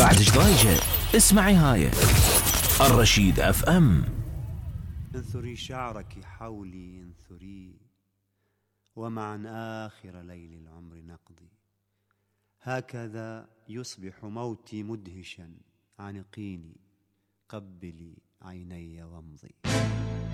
بعد ايش ضايجه؟ اسمعي هاي الرشيد اف ام. انثري شعرك حولي انثري، ومعا آخر ليل العمر نقضي. هكذا يصبح موتي مدهشا، عنقيني قبلي عيني وامضي.